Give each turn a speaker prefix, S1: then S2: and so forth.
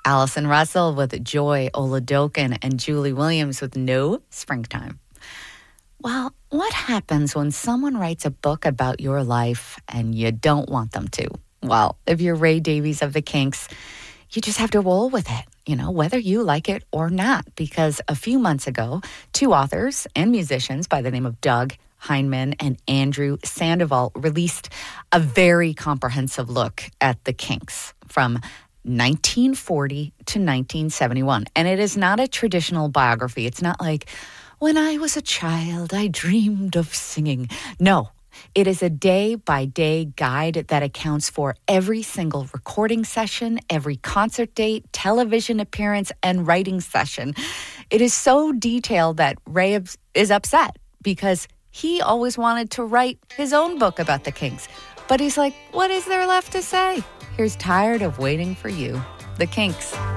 S1: Allison Russell with Joy Oladokin, and Julie Williams with No Springtime. Well, what happens when someone writes a book about your life and you don't want them to? Well, if you're Ray Davies of the Kinks, you just have to roll with it, whether you like it or not. Because a few months ago, two authors and musicians by the name of Doug Heineman and Andrew Sandoval released a very comprehensive look at the Kinks from 1940 to 1971. And it is not a traditional biography. It's not like, when I was a child, I dreamed of singing. No, it is a day-by-day guide that accounts for every single recording session, every concert date, television appearance, and writing session. It is so detailed that Ray is upset because he always wanted to write his own book about the Kinks. But he's like, what is there left to say? Here's Tired of Waiting for You, the Kinks.